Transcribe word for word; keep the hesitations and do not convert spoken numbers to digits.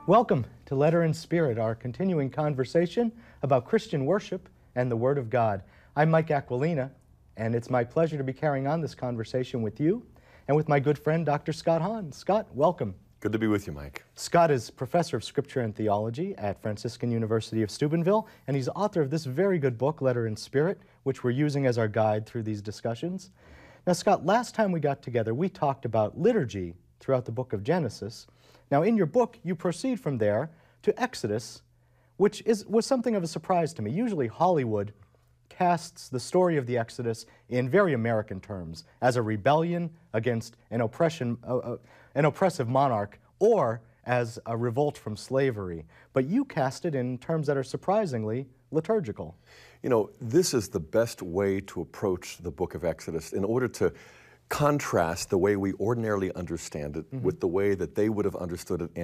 Welcome to Letter and Spirit, our continuing conversation about Christian worship and the Word of God. I'm Mike Aquilina, and it's my pleasure to be carrying on this conversation with you and with my good friend, Doctor Scott Hahn. Scott, welcome. Good to be with you, Mike. Scott is Professor of Scripture and Theology at Franciscan University of Steubenville, and he's author of this very good book, Letter and Spirit, which we're using as our guide through these discussions. Now, Scott, last time we got together, we talked about liturgy throughout the book of Genesis. Now, in your book, you proceed from there to Exodus, which is, was something of a surprise to me. Usually Hollywood casts the story of the Exodus in very American terms, as a rebellion against an, oppression, uh, uh, an oppressive monarch, or as a revolt from slavery. But you cast it in terms that are surprisingly liturgical. You know, this is the best way to approach the book of Exodus in order to contrast the way we ordinarily understand it mm-hmm. with the way that they would have understood it